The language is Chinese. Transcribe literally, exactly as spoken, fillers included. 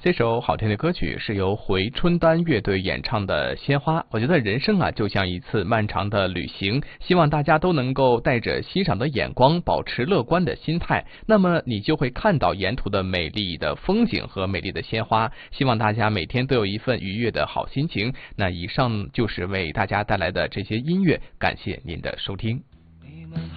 这首好听的歌曲是由回春丹乐队演唱的《鲜花》。我觉得人生啊就像一次漫长的旅行，希望大家都能够带着欣赏的眼光，保持乐观的心态，那么你就会看到沿途的美丽的风景和美丽的鲜花。希望大家每天都有一份愉悦的好心情。那以上就是为大家带来的这些音乐，感谢您的收听。